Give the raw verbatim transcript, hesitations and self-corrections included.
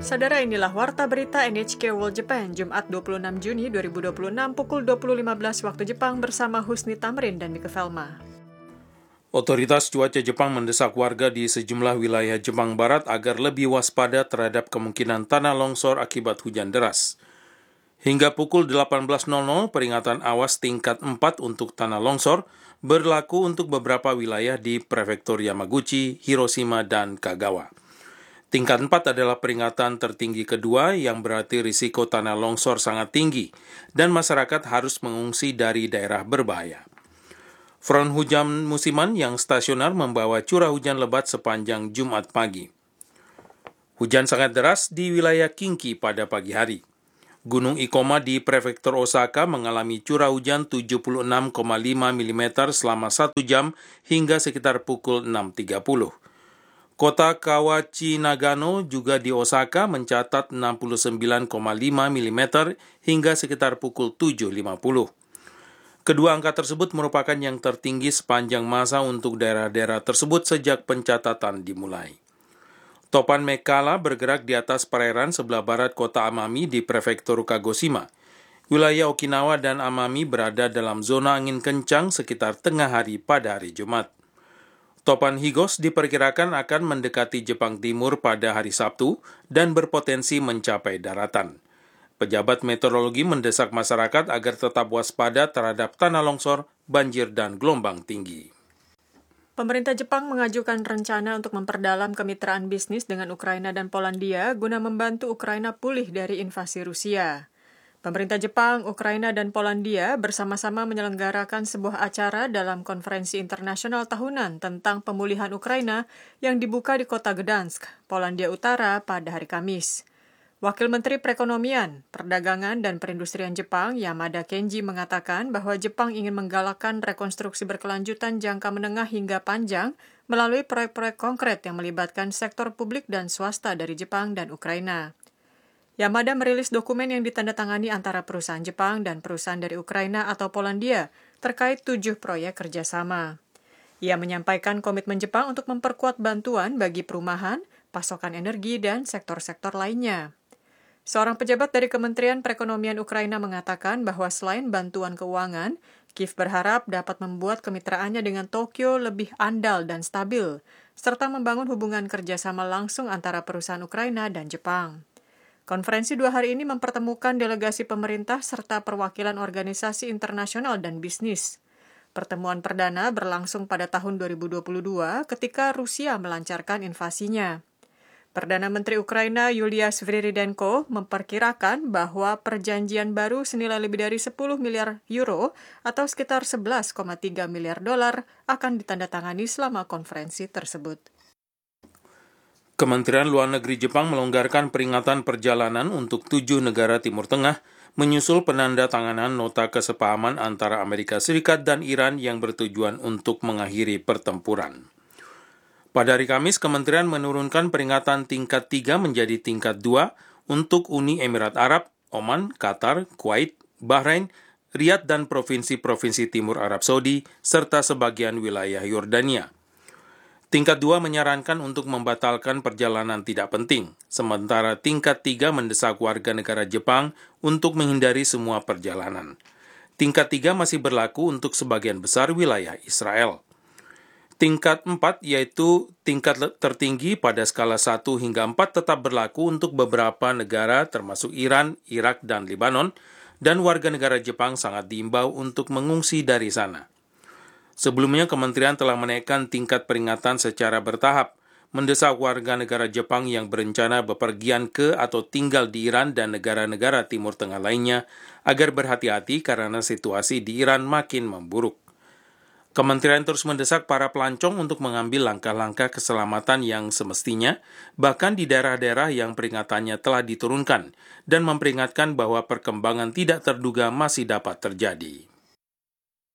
Saudara, inilah Warta Berita N H K World Japan, Jumat dua puluh enam Juni dua ribu dua puluh enam, pukul dua puluh lima belas waktu Jepang bersama Husni Tamrin dan Mika Velma. Otoritas cuaca Jepang mendesak warga di sejumlah wilayah Jepang Barat agar lebih waspada terhadap kemungkinan tanah longsor akibat hujan deras. Hingga pukul delapan belas nol nol, peringatan awas tingkat empat untuk tanah longsor berlaku untuk beberapa wilayah di Prefektur Yamaguchi, Hiroshima, dan Kagawa. Tingkat empat adalah peringatan tertinggi kedua yang berarti risiko tanah longsor sangat tinggi dan masyarakat harus mengungsi dari daerah berbahaya. Front hujan musiman yang stasioner membawa curah hujan lebat sepanjang Jumat pagi. Hujan sangat deras di wilayah Kinki pada pagi hari. Gunung Ikoma di Prefektur Osaka mengalami curah hujan tujuh puluh enam koma lima milimeter selama satu jam hingga sekitar pukul enam tiga puluh. Kota Kawachi Nagano juga di Osaka mencatat enam puluh sembilan koma lima milimeter hingga sekitar pukul tujuh lima puluh. Kedua angka tersebut merupakan yang tertinggi sepanjang masa untuk daerah-daerah tersebut sejak pencatatan dimulai. Topan Mekala bergerak di atas perairan sebelah barat kota Amami di Prefektur Kagoshima. Wilayah Okinawa dan Amami berada dalam zona angin kencang sekitar tengah hari pada hari Jumat. Topan Higos diperkirakan akan mendekati Jepang Timur pada hari Sabtu dan berpotensi mencapai daratan. Pejabat meteorologi mendesak masyarakat agar tetap waspada terhadap tanah longsor, banjir, dan gelombang tinggi. Pemerintah Jepang mengajukan rencana untuk memperdalam kemitraan bisnis dengan Ukraina dan Polandia guna membantu Ukraina pulih dari invasi Rusia. Pemerintah Jepang, Ukraina, dan Polandia bersama-sama menyelenggarakan sebuah acara dalam konferensi internasional tahunan tentang pemulihan Ukraina yang dibuka di kota Gdansk, Polandia Utara pada hari Kamis. Wakil Menteri Perekonomian, Perdagangan, dan Perindustrian Jepang, Yamada Kenji, mengatakan bahwa Jepang ingin menggalakkan rekonstruksi berkelanjutan jangka menengah hingga panjang melalui proyek-proyek konkret yang melibatkan sektor publik dan swasta dari Jepang dan Ukraina. Yamada merilis dokumen yang ditandatangani antara perusahaan Jepang dan perusahaan dari Ukraina atau Polandia terkait tujuh proyek kerjasama. Ia menyampaikan komitmen Jepang untuk memperkuat bantuan bagi perumahan, pasokan energi, dan sektor-sektor lainnya. Seorang pejabat dari Kementerian Perekonomian Ukraina mengatakan bahwa selain bantuan keuangan, Kiev berharap dapat membuat kemitraannya dengan Tokyo lebih andal dan stabil, serta membangun hubungan kerjasama langsung antara perusahaan Ukraina dan Jepang. Konferensi dua hari ini mempertemukan delegasi pemerintah serta perwakilan organisasi internasional dan bisnis. Pertemuan perdana berlangsung pada tahun dua ribu dua puluh dua ketika Rusia melancarkan invasinya. Perdana Menteri Ukraina Yulia Sviridenko memperkirakan bahwa perjanjian baru senilai lebih dari sepuluh miliar euro atau sekitar sebelas koma tiga miliar dolar akan ditandatangani selama konferensi tersebut. Kementerian Luar Negeri Jepang melonggarkan peringatan perjalanan untuk tujuh negara Timur Tengah menyusul penandatanganan nota kesepahaman antara Amerika Serikat dan Iran yang bertujuan untuk mengakhiri pertempuran. Pada hari Kamis, Kementerian menurunkan peringatan tingkat tiga menjadi tingkat dua untuk Uni Emirat Arab, Oman, Qatar, Kuwait, Bahrain, Riyadh, dan provinsi-provinsi Timur Arab Saudi, serta sebagian wilayah Yordania. Tingkat dua menyarankan untuk membatalkan perjalanan tidak penting, sementara tingkat tiga mendesak warga negara Jepang untuk menghindari semua perjalanan. Tingkat tiga masih berlaku untuk sebagian besar wilayah Israel. Tingkat empat, yaitu tingkat tertinggi pada skala satu hingga empat, tetap berlaku untuk beberapa negara termasuk Iran, Irak, dan Lebanon, dan warga negara Jepang sangat diimbau untuk mengungsi dari sana. Sebelumnya, kementerian telah menaikkan tingkat peringatan secara bertahap, mendesak warga negara Jepang yang berencana bepergian ke atau tinggal di Iran dan negara-negara Timur Tengah lainnya agar berhati-hati karena situasi di Iran makin memburuk. Kementerian terus mendesak para pelancong untuk mengambil langkah-langkah keselamatan yang semestinya, bahkan di daerah-daerah yang peringatannya telah diturunkan, dan memperingatkan bahwa perkembangan tidak terduga masih dapat terjadi.